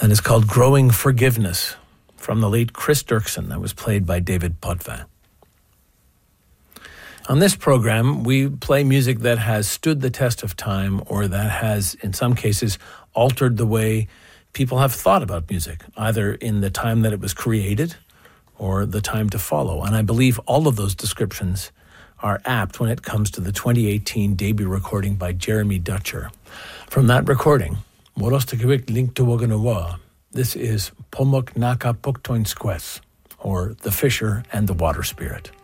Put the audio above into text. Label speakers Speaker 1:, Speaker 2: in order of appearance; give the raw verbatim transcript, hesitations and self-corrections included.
Speaker 1: and it's called Growing Forgiveness, from the late Chris Dirksen, that was played by David Potvin. On this program, we play music that has stood the test of time, or that has, in some cases, altered the way people have thought about music, either in the time that it was created or the time to follow. And I believe all of those descriptions are apt when it comes to the twenty eighteen debut recording by Jeremy Dutcher. From that recording, Morostakawik Link to Waganawa, this is Pomok Naka Puktoin Squess, or The Fisher and the Water Spirit.